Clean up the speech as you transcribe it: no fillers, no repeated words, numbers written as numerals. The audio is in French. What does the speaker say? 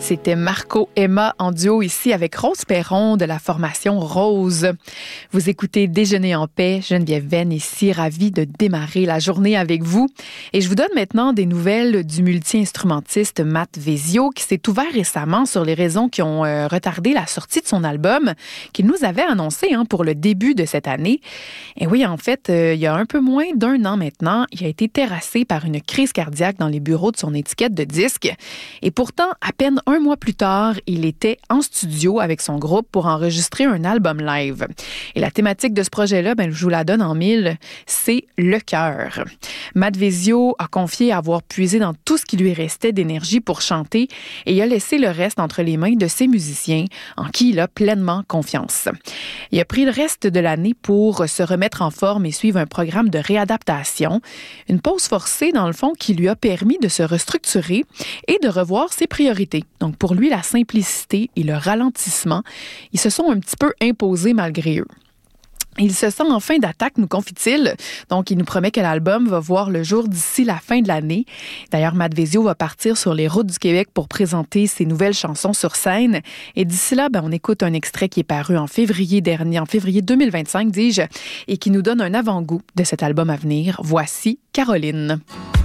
C'était Marco Emma en duo ici avec Rose Perron de la formation Rose. Vous écoutez Déjeuner en paix. Geneviève Venn ici, ravie de démarrer la journée avec vous. Et je vous donne maintenant des nouvelles du multi-instrumentiste Matt Vezio qui s'est ouvert récemment sur les raisons qui ont retardé la sortie de son album qu'il nous avait annoncé pour le début de cette année. Et oui, en fait, il y a un peu moins d'1 an maintenant, il a été terrassé par une crise cardiaque dans les bureaux de son étiquette de disques. Et pourtant, à peine 1 mois plus tard, il était en studio avec son groupe pour enregistrer un album live. Et la thématique de ce projet-là, je vous la donne en mille, c'est le cœur. Matt Vezio a confié avoir puisé dans tout ce qui lui restait d'énergie pour chanter et il a laissé le reste entre les mains de ses musiciens en qui il a pleinement confiance. Il a pris le reste de l'année pour se remettre en forme et suivre un programme de réadaptation, une pause forcée dans le fond qui lui a permis de se restructurer et de revoir ses priorités. Donc, pour lui, la simplicité et le ralentissement, ils se sont un petit peu imposés malgré eux. Il se sent en fin d'attaque, nous confie-t-il. Donc, il nous promet que l'album va voir le jour d'ici la fin de l'année. D'ailleurs, Matt Vezio va partir sur les routes du Québec pour présenter ses nouvelles chansons sur scène. Et d'ici là, on écoute un extrait qui est paru en février 2025, dis-je, et qui nous donne un avant-goût de cet album à venir. Voici Caroline.